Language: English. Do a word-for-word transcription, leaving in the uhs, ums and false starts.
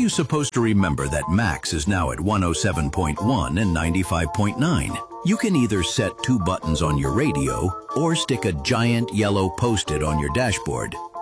you supposed to remember that Max is now at one oh seven point one and ninety-five point nine? You can either set two buttons on your radio or stick a giant yellow Post-it on your dashboard.